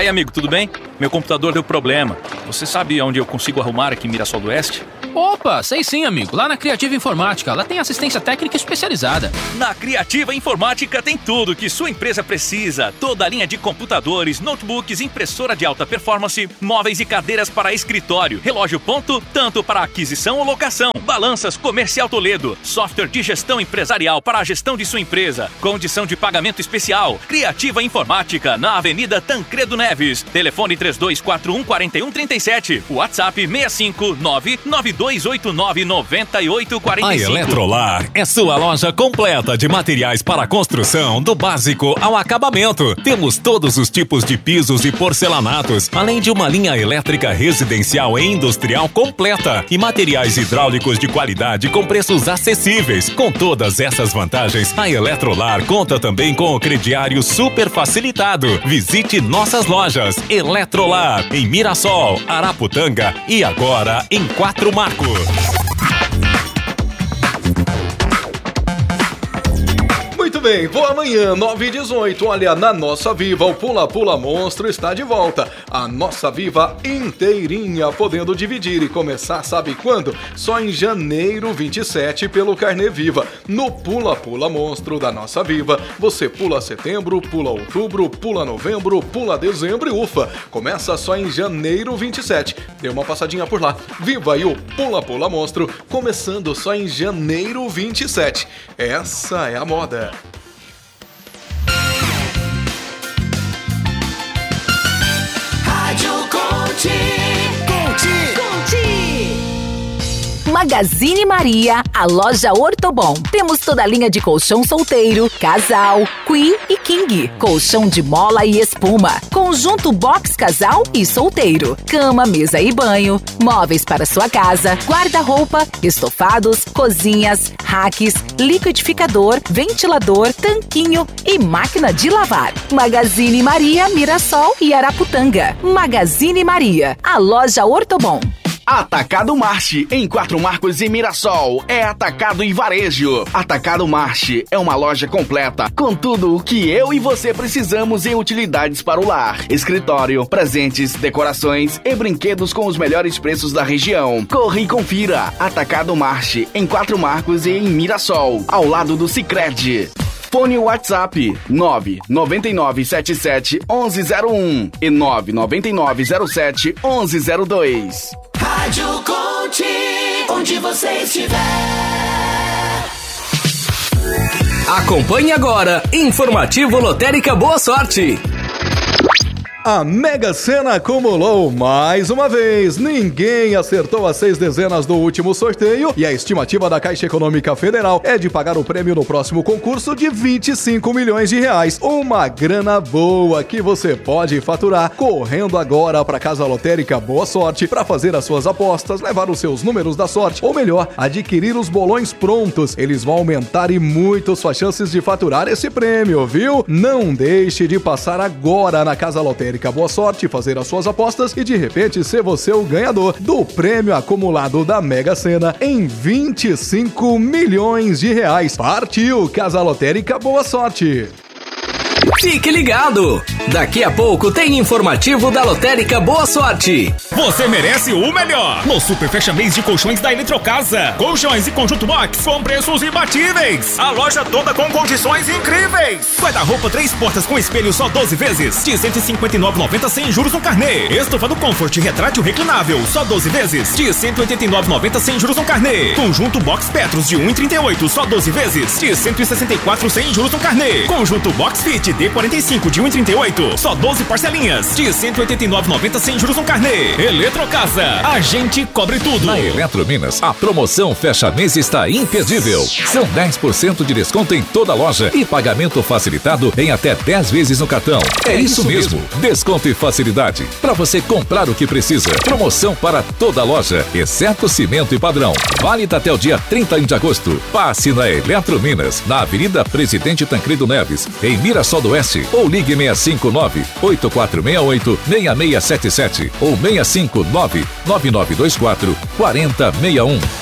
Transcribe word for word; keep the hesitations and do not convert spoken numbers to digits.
aí, amigo, tudo bem? Meu computador deu problema. Você sabe onde eu consigo arrumar aqui em Mirassol do Oeste? Opa, sei sim, amigo. Lá na Criativa Informática. Lá tem assistência técnica especializada. Na Criativa Informática tem tudo que sua empresa precisa. Toda a linha de computadores, notebooks, impressora de alta performance, móveis e cadeiras para escritório, relógio ponto, tanto para aquisição ou locação. Balanças Comercial Toledo. Software de gestão empresarial para a gestão de sua empresa. Condição de pagamento especial. Criativa Informática, na Avenida Tancredo Neves. Telefone três dois quatro um, quatro um três sete. WhatsApp seis cinco nove nove dois oito nove nove oito quatro cinco. A Eletrolar é sua loja completa de materiais para construção, do básico ao acabamento. Temos todos os tipos de pisos e porcelanatos, além de uma linha elétrica residencial e industrial completa e materiais hidráulicos de qualidade com preços acessíveis. Com todas essas vantagens, a Eletrolar conta também com o crediário super facilitado. Visite nossas lojas Eletrolar em Mirassol, Araputanga e agora em Quatro Marcos. Muito bem, boa manhã, nove e dezoito. Olha, na Nossa Viva, o Pula Pula Monstro está de volta. A Nossa Viva inteirinha, podendo dividir e começar, sabe quando? Só em janeiro vinte e sete, pelo Carnê Viva. No Pula Pula Monstro da Nossa Viva, você pula setembro, pula outubro, pula novembro, pula dezembro e ufa. Começa só em janeiro vinte e sete. Dê uma passadinha por lá. Viva aí o Pula Pula Monstro, começando só em janeiro vinte e sete. Essa é a moda. Rádio Conte. Conte. Conte. Magazine Maria, a loja Ortobon. Temos toda a linha de colchão solteiro, casal, queen e king. Colchão de mola e espuma. Conjunto box casal e solteiro. Cama, mesa e banho. Móveis para sua casa. Guarda-roupa, estofados, cozinhas, racks, liquidificador, ventilador, tanquinho e máquina de lavar. Magazine Maria, Mirassol e Araputanga. Magazine Maria, a loja Ortobon. Atacado Marche, em Quatro Marcos e Mirassol, é atacado e varejo. Atacado Marche é uma loja completa, com tudo o que eu e você precisamos em utilidades para o lar. Escritório, presentes, decorações e brinquedos com os melhores preços da região. Corra e confira. Atacado Marche, em Quatro Marcos e em Mirassol, ao lado do Sicredi. Fone WhatsApp nove nove nove sete sete um um zero um e nove nove nove zero sete um um zero dois. Rádio Conte, onde você estiver. Acompanhe agora, Informativo Lotérica Boa Sorte. A Mega Sena acumulou mais uma vez. Ninguém acertou as seis dezenas do último sorteio e a estimativa da Caixa Econômica Federal é de pagar o prêmio no próximo concurso de vinte e cinco milhões de reais. Uma grana boa que você pode faturar correndo agora para a Casa Lotérica Boa Sorte para fazer as suas apostas, levar os seus números da sorte ou melhor, adquirir os bolões prontos. Eles vão aumentar e muito suas chances de faturar esse prêmio, viu? Não deixe de passar agora na Casa Lotérica Boa Sorte, fazer as suas apostas e de repente ser você o ganhador do prêmio acumulado da Mega Sena em vinte e cinco milhões de reais. Partiu Casa Lotérica Boa Sorte! Fique ligado! Daqui a pouco tem informativo da Lotérica Boa Sorte. Você merece o melhor! No Super Fecha Mês de Colchões da Eletrocasa. Colchões e conjunto box com preços imbatíveis. A loja toda com condições incríveis. Guarda-roupa três portas com espelho só doze vezes. De cento e cinquenta e nove reais e noventa centavos sem juros no carnê. Estofado Comfort retrátil reclinável só doze vezes. De cento e oitenta e nove reais e noventa centavos sem juros no carnê. Conjunto box Petros de um real e trinta e oito centavos só doze vezes. De cento e sessenta e quatro reais sem juros no carnê. Conjunto box Fit D quarenta e cinco de um real e trinta e oito centavos só doze parcelinhas. De cento e oitenta e nove reais e noventa centavos sem juros no carnê. Eletrocasa, a gente cobre tudo. Na Eletrominas, a promoção fecha mês está imperdível. São dez por cento de desconto em toda a loja e pagamento facilitado em até dez vezes no cartão. É, é isso, isso mesmo. mesmo, desconto e facilidade para você comprar o que precisa. Promoção para toda a loja, exceto cimento e padrão. Válida até o dia trinta de agosto. Passe na Eletrominas, na Avenida Presidente Tancredo Neves, em Mirassol do Oeste, ou ligue seis cinco nove, oito quatro seis oito, seis seis sete sete ou seis cinco nove, nove nove dois quatro, quatro zero seis um.